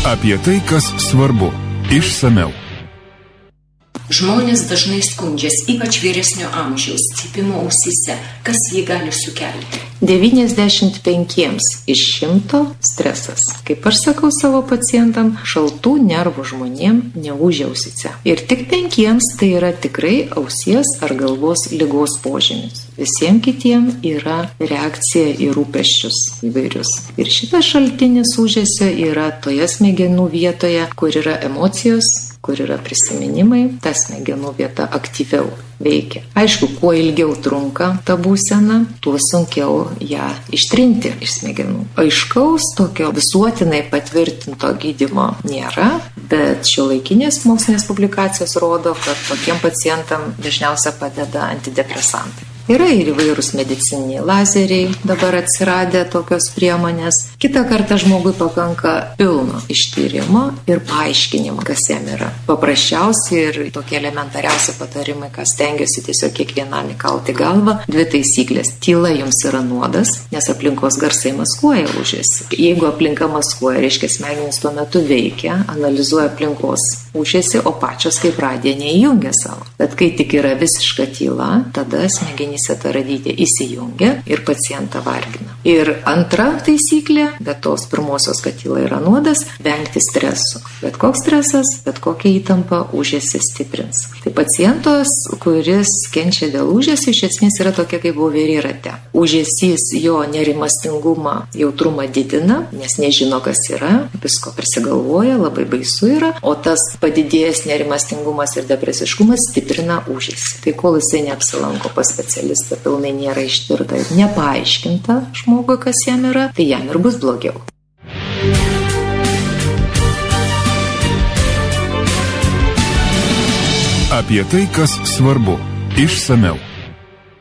Apie tai, kas svarbu. Išsamiau. Žmonės dažnai skundžiasi, ypač vyresnio amžiaus, cypimo ausyse. Kas jį gali sukelti? 95 iš 100 stresas. Kaip aš sakau savo pacientam, šaltų nervų žmonėm neūžia ausyse. Ir tik 5 tai yra tikrai ausies ar galvos ligos požymis. Visiems kitiems yra reakcija į rūpesčius įvairius. Ir šitas šaltinis ūžesio yra toje smegenų vietoje, kur yra emocijos, kur yra prisiminimai, ta smegenų vieta aktyviau veikia. Aišku, kuo ilgiau trunka ta būsena, tuo sunkiau ją ištrinti iš smegenų. Aiškaus tokio visuotinai patvirtinto gydymo nėra, bet šiuolaikinės mokslinės publikacijos rodo, kad tokiem pacientam dažniausiai padeda antidepresantai. Yra ir įvairūs medicininiai lazeriai, dabar atsiradę tokios priemonės. Kitą kartą žmogui pakanka pilno ištyrimo ir paaiškinimo, kas jam yra. Paprasčiausiai ir tokie elementariausi patarimai, kas stengiasi tiesiog kiekvienam įkalti galvą. 2 taisyklės. Tyla jums yra nuodas, nes aplinkos garsai maskuoja ūžesį. Jeigu aplinka maskuoja, reiškia smegenys tuo metu veikia, analizuoja aplinkos ūžesį, o pačios kaip radija neįjungia savo. Bet kai tik yra visiška tyla, tada smegenys ta radytė įsijungia ir pacientą vargina. Ir antra taisyklė, bet tos pirmosios, kad tyla yra nuodas, vengti streso. Bet koks stresas, bet kokia įtampa ūžesį stiprins. Tai pacientos, kuris kenčia dėl ūžesio, iš esmės yra tokia kaip voverė rate. Ūžesys jo nerimastingumą, jautrumą didina, nes nežino, kas yra, visko prisigalvoja, labai baisu yra, o tas padidėjęs nerimastingumas ir depresiškumas stiprina ūžesį. Tai kol jisai neapsilanko pas specialistą, pilnai nėra ištirta ir nepaaiškinta žmogui, kas jam yra, tai jam ir bus blogiau. Apie tai, kas svarbu. Išsamiau.